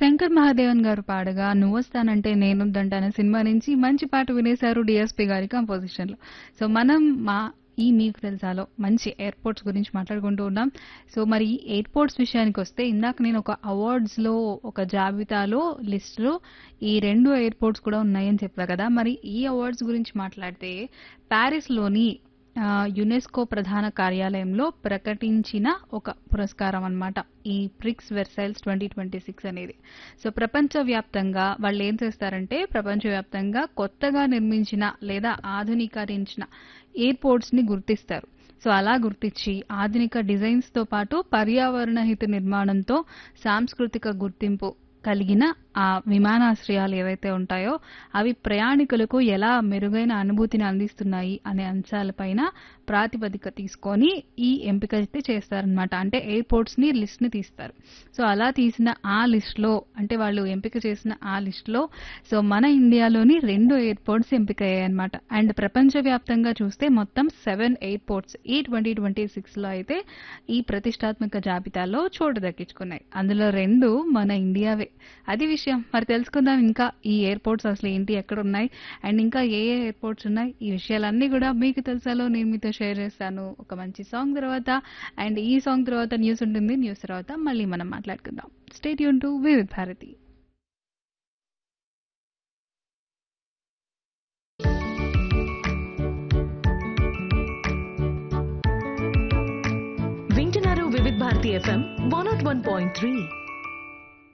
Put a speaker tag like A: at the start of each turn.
A: శంకర్ మహాదేవన్ గారు పాడగా 'నువ్వొస్తానంటే నేనొద్దంటాను' సినిమా నుంచి మంచి పాట వినేశారు డిఎస్పి గారి కంపోజిషన్‌లో. సో, మనం ఈ మీకు తెలుసాలో మంచి ఎయిర్‌పోర్ట్స్ గురించి మాట్లాడుకుంటూ ఉన్నాం. సో, మరి ఈ ఎయిర్‌పోర్ట్స్ విషయానికొస్తే ఇందాక నేను ఒక అవార్డ్స్‌లో ఒక జాబితాలో లిస్ట్‌లో ఈ 2 ఎయిర్‌పోర్ట్స్ కూడా ఉన్నాయని చెప్పా కదా! మరి ఈ అవార్డ్స్ గురించి మాట్లాడితే పారిస్‌లోని యునెస్కో ప్రధాన కార్యాలయంలో ప్రకటించిన ఒక పురస్కారం అన్నమాట. ఈ ప్రిక్స్ వెర్సైల్స్ 2026 అనేది. సో, ప్రపంచవ్యాప్తంగా వాళ్ళేం చేస్తారంటే ప్రపంచవ్యాప్తంగా కొత్తగా నిర్మించిన లేదా ఆధునీకరించిన ఎయిర్‌పోర్ట్స్‌ని గుర్తిస్తారు. సో, అలా గుర్తించి ఆధునిక డిజైన్స్‌తో పాటు పర్యావరణ హిత నిర్మాణంతో సాంస్కృతిక గుర్తింపు కలిగిన ఆ విమానాశ్రయాలు ఏవైతే ఉంటాయో అవి ప్రయాణికులకు ఎలా మెరుగైన అనుభూతిని అందిస్తున్నాయి అనే అంశాలపైన ప్రాతిపదిక తీసుకొని ఈ ఎంపిక అయితే చేస్తారనమాట. అంటే ఎయిర్‌పోర్ట్స్ ని లిస్ట్ ని తీస్తారు. సో, అలా తీసిన ఆ లిస్ట్ లో అంటే వాళ్ళు ఎంపిక చేసిన ఆ లిస్ట్ లో సో మన ఇండియాలోని 2 ఎయిర్‌పోర్ట్స్ ఎంపికయ్యాయి అన్నమాట. అండ్ ప్రపంచవ్యాప్తంగా చూస్తే మొత్తం 7 ఎయిర్‌పోర్ట్స్ ఈ 2026 లో అయితే ఈ ప్రతిష్టాత్మక జాబితాలో చోటు దక్కించుకున్నాయి. అందులో 2 మన ఇండియావే. అది విషయం. మరి తెలుసుకుందాం ఇంకా ఈ ఎయిర్‌పోర్ట్స్ అసలు ఏంటి, ఎక్కడున్నాయి అండ్ ఇంకా ఏ ఏ ఎయిర్‌పోర్ట్స్ ఉన్నాయి, ఈ విషయాలన్నీ కూడా మీకు తెలుసాలో నేను మీతో షేర్ చేస్తాను ఒక మంచి సాంగ్ తర్వాత. అండ్ ఈ సాంగ్ తర్వాత న్యూస్ ఉంటుంది. న్యూస్ తర్వాత మళ్ళీ మనం మాట్లాడుకుందాం. స్టే ట్యూన్ టు వివిధ భారతి.
B: వింటున్నారు వివిధ్ భారతి ఎఫ్ఎం 101.3.